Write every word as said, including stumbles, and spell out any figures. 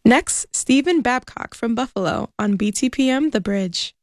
Next, Stephen Babcock from Buffalo on B T P M The Bridge.